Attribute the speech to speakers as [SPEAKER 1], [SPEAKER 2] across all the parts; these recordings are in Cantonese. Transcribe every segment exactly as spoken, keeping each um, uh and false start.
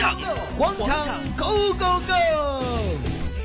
[SPEAKER 1] 场，广场 Go Go Go！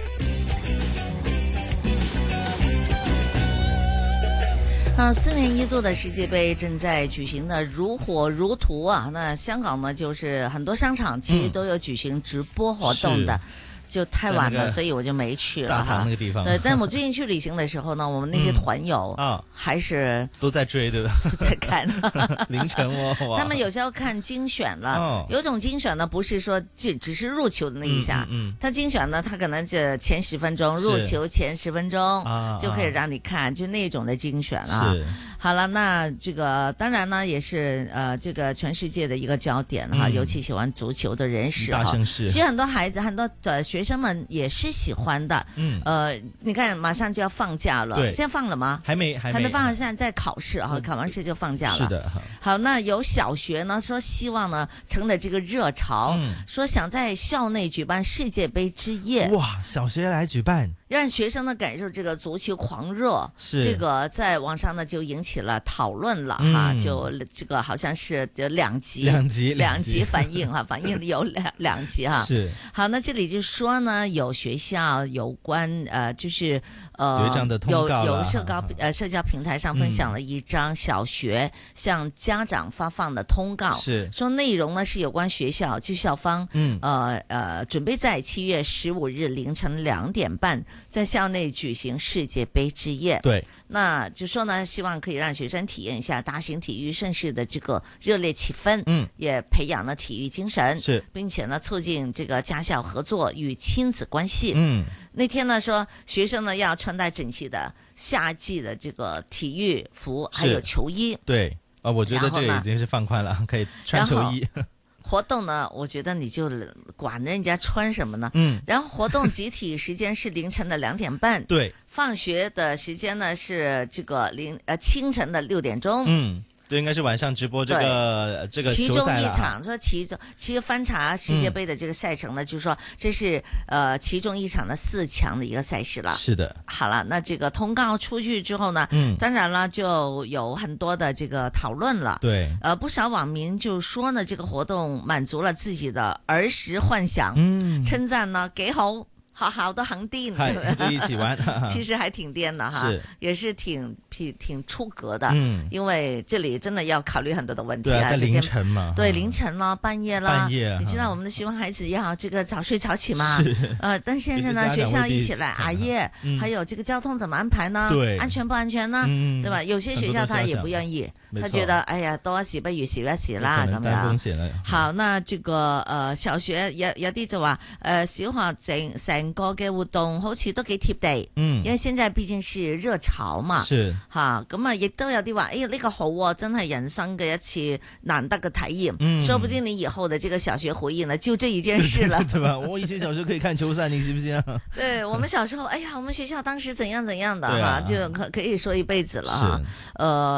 [SPEAKER 2] 啊，四年一度的世界杯正在举行的如火如荼啊！那香港呢，就是很多商场其实都有举行直播活动的。嗯就太晚了，所以我就没去了。
[SPEAKER 1] 大堂那个地方，
[SPEAKER 2] 对，但我最近去旅行的时候呢，我们那些团友啊，还是
[SPEAKER 1] 都在追，对吧？
[SPEAKER 2] 都在看
[SPEAKER 1] 凌晨哦，
[SPEAKER 2] 他们有时候看精选了，哦、有种精选呢，不是说只只是入球的那一下，嗯，嗯他精选呢，他可能这前十分钟入球前十分钟就可以让你看，啊、就那种的精选啊。是好了，那这个当然呢，也是呃，这个全世界的一个焦点哈，嗯、尤其喜欢足球的人士哈，其实很多孩子、很多的学生们也是喜欢的。嗯，呃，你看马上就要放假了，对，现在放了吗？
[SPEAKER 1] 还没，还没，
[SPEAKER 2] 还没放，现在在考试啊，考完试就放假了。
[SPEAKER 1] 是的，
[SPEAKER 2] 好，那有小学呢说希望呢乘着这个热潮，嗯、说想在校内举办世界杯之夜。
[SPEAKER 1] 哇，小学来举办。
[SPEAKER 2] 让学生呢感受这个足球狂热，是这个在网上呢就引起了讨论了哈，嗯、就这个好像是两极
[SPEAKER 1] 两极
[SPEAKER 2] 两极反应哈，反应有两两极哈。是好，那这里就说呢，有学校有关呃，就是呃
[SPEAKER 1] 有一张的通告
[SPEAKER 2] 有有社交呃社交平台上分享了一张小学向家长发放的通告，是说内容呢是有关学校就校方嗯呃呃准备在七月十五日凌晨两点半。在校内举行世界杯之夜，
[SPEAKER 1] 对，
[SPEAKER 2] 那就说呢，希望可以让学生体验一下大型体育盛事的这个热烈气氛，嗯，也培养了体育精神，是，并且呢，促进这个家校合作与亲子关系，嗯，那天呢说学生呢要穿戴整齐的夏季的这个体育服，还有球衣，
[SPEAKER 1] 对，啊、呃，我觉得这个已经是放宽了，可以穿球衣。
[SPEAKER 2] 活动呢，我觉得你就管人家穿什么呢？嗯，然后活动集体时间是凌晨的两点半，对，放学的时间呢是这个凌呃清晨的六点钟，嗯。
[SPEAKER 1] 这应该是晚上直播这个这个
[SPEAKER 2] 其中一场说其中其实翻查世界杯的这个赛程呢，嗯、就是说这是呃其中一场的四强的一个赛事了。
[SPEAKER 1] 是的。
[SPEAKER 2] 好了，那这个通告出去之后呢，嗯，当然了就有很多的这个讨论了。对。呃，不少网民就说呢，这个活动满足了自己的儿时幻想，嗯，称赞呢给好。好好的恒定，
[SPEAKER 1] 就一起玩，
[SPEAKER 2] 其实还挺颠的哈，是也是挺挺挺出格的，嗯，因为这里真的要考虑很多的问题啊，
[SPEAKER 1] 在凌晨嘛，
[SPEAKER 2] 对，凌晨啦，半夜啦，
[SPEAKER 1] 半夜，
[SPEAKER 2] 你知道我们的希望孩子要这个早睡早起嘛，是，呃，但现在呢，学校一起来熬夜，还有这个交通怎么安排呢？对，安全不安全呢？对吧？有些学校他也不愿意，他觉得哎呀，多一時不如少一時啦，咁樣。好，那這個呃小學有有啲就話呃小學整成個嘅活動好似都幾貼地，嗯，因為現在畢竟是熱潮嘛，是嚇，咁啊亦都有啲話，哎呀呢個好喎，真係人生嘅一次難得嘅體驗，嗯，說不定你以後的這個小學回憶呢，就這一件事了，
[SPEAKER 1] 對吧？我以前小時候可以看球賽，你信不信啊？
[SPEAKER 2] 對，我們小時候，哎呀，我們學校當時怎樣怎樣的哈，就可可以說一輩子了哈，呃。